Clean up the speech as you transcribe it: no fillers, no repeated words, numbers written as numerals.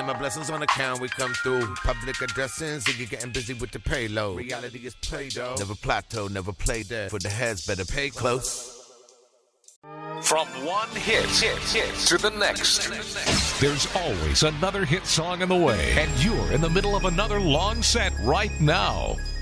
and my blessings on account. We come through public addressing, so you're getting busy with the payload. Reality is Play-Doh. Never plateau, never play dead. For the heads, better pay close. From one hit to the next. There's always another hit song in the way, and you're in the middle of another long set right now.